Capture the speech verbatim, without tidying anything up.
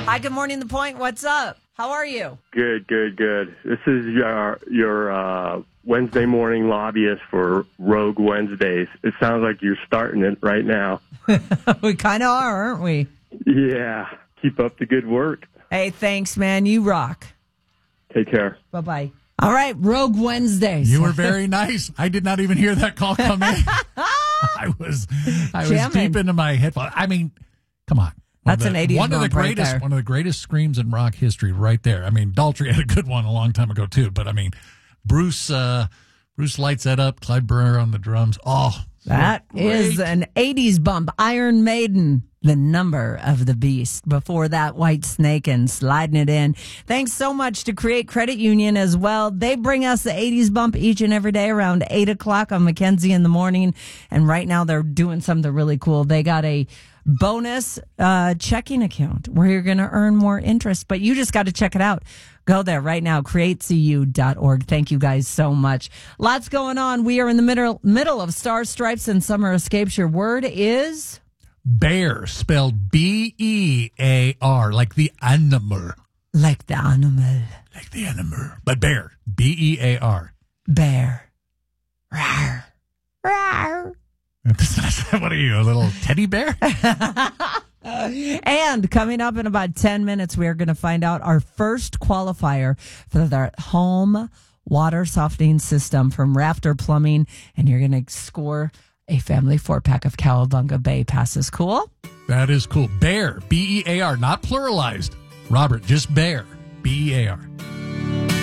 Hi, good morning, The Point. What's up? How are you? Good, good, good. This is your your uh, Wednesday morning lobbyist for Rogue Wednesdays. It sounds like you're starting it right now. We kind of are, aren't we? Yeah. Keep up the good work. Hey, thanks, man. You rock. Take care. Bye-bye. All right, Rogue Wednesdays. You were very nice. I did not even hear that call come in. I was I was Jamming. deep into my headphones. I mean, come on. One That's of an the, eighties one of the bump right greatest there. one of the greatest screams in rock history right there. I mean, Daltrey had a good one a long time ago too, but I mean, Bruce uh, Bruce lights that up, Clyde Brewer on the drums. Oh, That great. is an eighties bump. Iron Maiden, The Number of the Beast. Before that, White Snake and Sliding It In. Thanks so much to Create Credit Union as well. They bring us the eighties bump each and every day around eight o'clock on Mackenzie in the morning. And right now they're doing something really cool. They got a bonus uh, checking account where you're going to earn more interest, but you just got to check it out. Go there right now, create c u dot org. Thank you guys so much. Lots going on. We are in the middle middle of Star Stripes and Summer Escapes. Your word is Bear, spelled B E A R, like the animal. like the animal. Like the animal. But bear, B E A R. Bear. Rawr. Rawr. What are you, a little teddy bear? And coming up in about ten minutes, we are going to find out our first qualifier for the home water softening system from Rafter Plumbing. And you're going to score a family four pack of Cowabunga Bay passes. Cool? That is cool. Bear, B E A R, not pluralized. Robert, just bear, B E A R.